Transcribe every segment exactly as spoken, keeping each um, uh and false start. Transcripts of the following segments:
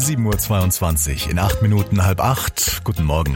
sieben Uhr zweiundzwanzig, in acht Minuten halb acht. Guten Morgen.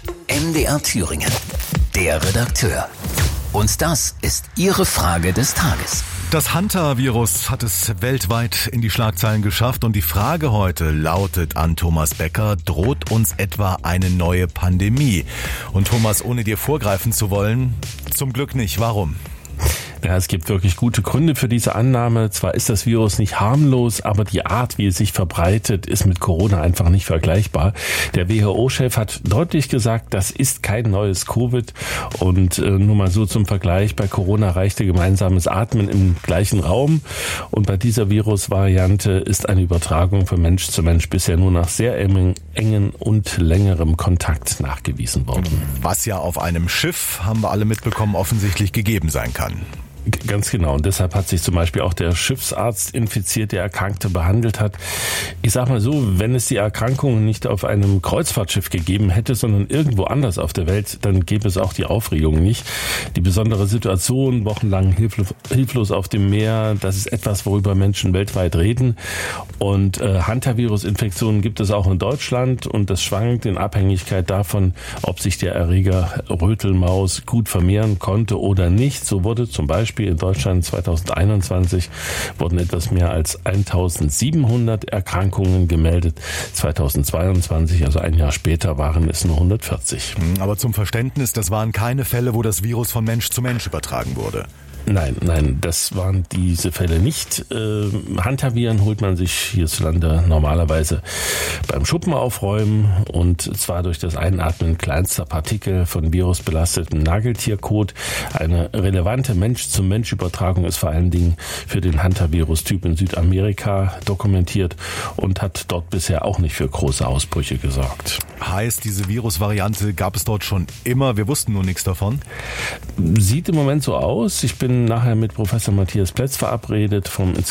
M D R Thüringen, der Redakteur. Und das ist Ihre Frage des Tages. Das Hantavirus hat es weltweit in die Schlagzeilen geschafft und die Frage heute lautet an Thomas Becker: Droht uns etwa eine neue Pandemie? Und Thomas, ohne dir vorgreifen zu wollen, zum Glück nicht. Warum? Ja, es gibt wirklich gute Gründe für diese Annahme. Zwar ist das Virus nicht harmlos, aber die Art, wie es sich verbreitet, ist mit Corona einfach nicht vergleichbar. Der W H O-Chef hat deutlich gesagt, das ist kein neues Covid. Und äh, nur mal so zum Vergleich, bei Corona reichte gemeinsames Atmen im gleichen Raum. Und bei dieser Virusvariante ist eine Übertragung von Mensch zu Mensch bisher nur nach sehr engen, engen und längerem Kontakt nachgewiesen worden. Was ja auf einem Schiff, haben wir alle mitbekommen, offensichtlich gegeben sein kann. Ganz genau. Und deshalb hat sich zum Beispiel auch der Schiffsarzt infiziert, der Erkrankte behandelt hat. Ich sag mal so, wenn es die Erkrankung nicht auf einem Kreuzfahrtschiff gegeben hätte, sondern irgendwo anders auf der Welt, dann gäbe es auch die Aufregung nicht. Die besondere Situation, wochenlang hilflos auf dem Meer, das ist etwas, worüber Menschen weltweit reden. Und äh, Hantavirus-Infektionen gibt es auch in Deutschland und das schwankt in Abhängigkeit davon, ob sich der Erreger Rötelmaus gut vermehren konnte oder nicht. So wurde zum Beispiel in Deutschland zweitausendeinundzwanzig wurden etwas mehr als eintausendsiebenhundert Erkrankungen gemeldet. zweitausendzweiundzwanzig, also ein Jahr später, waren es nur hundertvierzig. Aber zum Verständnis, das waren keine Fälle, wo das Virus von Mensch zu Mensch übertragen wurde. Nein, nein, das waren diese Fälle nicht. Äh, Hantaviren holt man sich hierzulande normalerweise beim Schuppen aufräumen und zwar durch das Einatmen kleinster Partikel von virusbelastetem Nageltierkot. Eine relevante Mensch-zu-Mensch-Übertragung ist vor allen Dingen für den Hantavirus-Typ in Südamerika dokumentiert und hat dort bisher auch nicht für große Ausbrüche gesorgt. Heißt, diese Virusvariante gab es dort schon immer, wir wussten nur nichts davon? Sieht im Moment so aus. Ich bin nachher mit Professor Matthias Plätz verabredet vom Institut